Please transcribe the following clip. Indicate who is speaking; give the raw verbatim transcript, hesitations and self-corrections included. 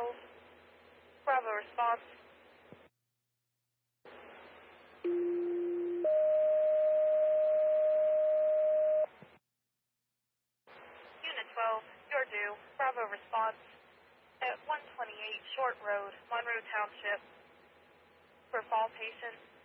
Speaker 1: twelve, Bravo response. Unit twelve, you're due. Bravo response at one twenty-eight Short Road, Monroe Township, for fall patient